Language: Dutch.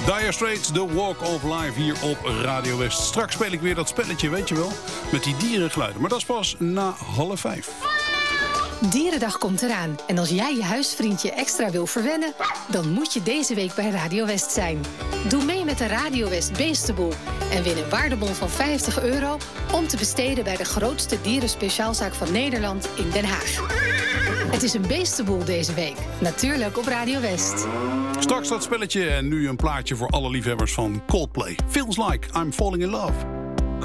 Dire Straits, The Walk of Life hier op Radio West. Straks speel ik weer dat spelletje, weet je wel, met die dierengeluiden. Maar dat is pas na 4:30. Dierendag komt eraan. En als jij je huisvriendje extra wil verwennen, dan moet je deze week bij Radio West zijn. Doe mee met de Radio West Beestenboel en win een waardebon van €50 om te besteden bij de grootste dierenspeciaalzaak van Nederland in Den Haag. Het is een beestenboel deze week. Natuurlijk op Radio West. Straks dat spelletje en nu een plaatje voor alle liefhebbers van Coldplay. Feels like I'm falling in love.